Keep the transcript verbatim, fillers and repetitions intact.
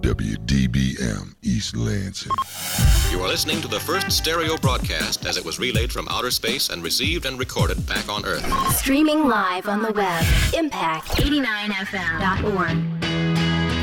W D B M East Lansing. You are listening to the first stereo broadcast as it was relayed from outer space and received and recorded back on Earth. Streaming live on the web. Impact eighty-nine F M dot org.